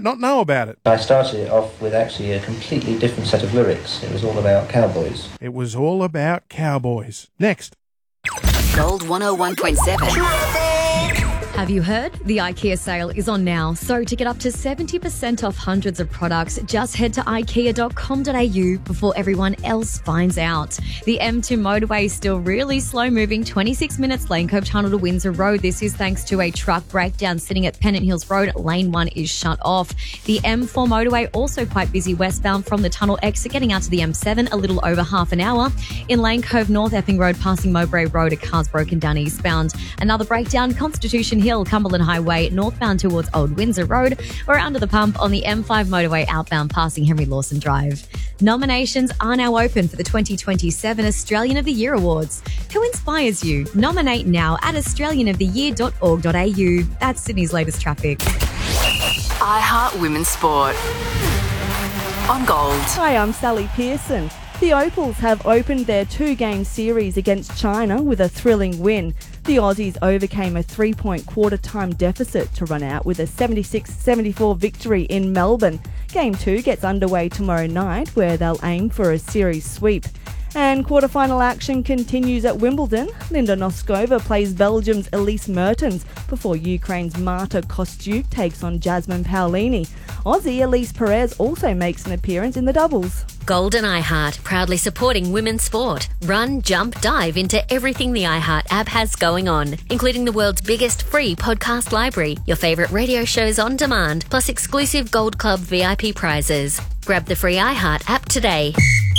not know about it. I started it off with actually a completely different set of lyrics. It was all about cowboys. It was all about cowboys. Next. Gold 101.7. Have you heard? The IKEA sale is on now. So to get up to 70% off hundreds of products, just head to ikea.com.au before everyone else finds out. The M2 motorway is still really slow moving, 26 minutes Lane Cove Tunnel to Windsor Road. This is thanks to a truck breakdown sitting at Pennant Hills Road. Lane 1 is shut off. The M4 motorway also quite busy westbound from the tunnel exit, getting out to the M7 a little over half an hour. In Lane Cove North Epping Road, passing Mowbray Road, a car's broken down eastbound. Another breakdown, Constitution Hill, Cumberland Highway, northbound towards Old Windsor Road. We're under the pump on the M5 motorway outbound passing Henry Lawson Drive. Nominations are now open for the 2027 Australian of the Year Awards. Who inspires you? Nominate now at australianoftheyear.org.au. That's Sydney's latest traffic. iHeart Women's Sport on Gold. Hi, I'm Sally Pearson. The Opals have opened their two-game series against China with a thrilling win. The Aussies overcame a 3-point quarter-time deficit to run out with a 76-74 victory in Melbourne. Game 2 gets underway tomorrow night, where they'll aim for a series sweep. And quarter-final action continues at Wimbledon. Linda Noskova plays Belgium's Elise Mertens before Ukraine's Marta Kostyuk takes on Jasmine Paolini. Aussie Elise Perez also makes an appearance in the doubles. Gold and iHeart, proudly supporting women's sport. Run, jump, dive into everything the iHeart app has going on, including the world's biggest free podcast library, your favourite radio shows on demand, plus exclusive Gold Club VIP prizes. Grab the free iHeart app today.